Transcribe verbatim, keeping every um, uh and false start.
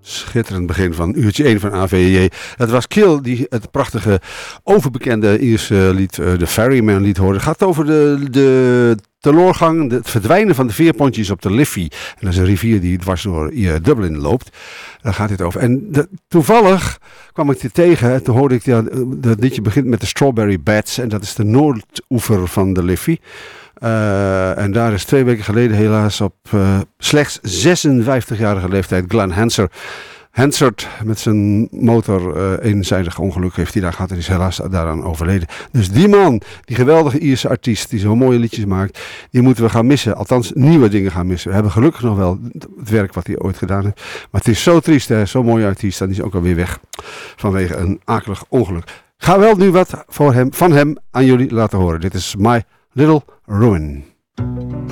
Schitterend begin van uurtje één van A V J. Het was Kill die het prachtige, overbekende Ierse lied, uh, de Ferryman lied hoorde. Het gaat over de, de teloorgang, de, het verdwijnen van de veerpontjes op de Liffey. En dat is een rivier die dwars door uh, Dublin loopt. Daar gaat dit over. En de, toevallig kwam ik dit tegen. Toen hoorde ik, ja, dat liedje begint met de Strawberry Beds. En dat is de noordoever van de Liffey. Uh, en daar is twee weken geleden helaas op uh, slechts zesenvijftigjarige leeftijd Glenn Hansard, Hansard met zijn motor uh, eenzijdig ongeluk heeft hij daar gehad en is helaas daaraan overleden. Dus die man, die geweldige Ierse artiest die zo mooie liedjes maakt, die moeten we gaan missen. Althans nieuwe dingen gaan missen. We hebben gelukkig nog wel het werk wat hij ooit gedaan heeft. Maar het is zo triest, hè? Zo'n mooie artiest, dan is hij ook alweer weg vanwege een akelig ongeluk. Ga wel nu wat voor hem, van hem aan jullie laten horen. Dit is My Little Ruin.